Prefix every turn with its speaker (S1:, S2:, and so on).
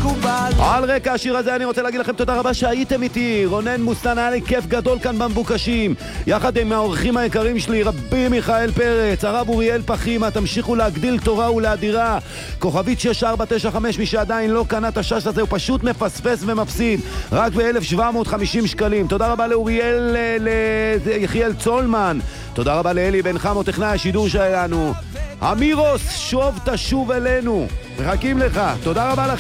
S1: מקובל.
S2: על רקע השיר הזה אני רוצה להגיד לכם תודה רבה שהייתם איתי. רונן מוסטן, היה לי כיף גדול כאן במבוקשים, יחד עם האורחים היקרים שלי, רבי מיכאל פרץ, הרב אוריאל פחימה. תמשיכו להגדיל תורה ולהדירה. כוכבית 6495, מי שעדיין לא קנה את השש הזה הוא פשוט מפספס ומפסיד, רק ב-1,750 שקלים. תודה רבה לאוריאל, ליחיאל צולמן, תודה רבה לאלי בן חמו טכנאי השידור שלנו. אמירוס, שוב תשוב אלינו, מחכים לך. תודה רבה לכם.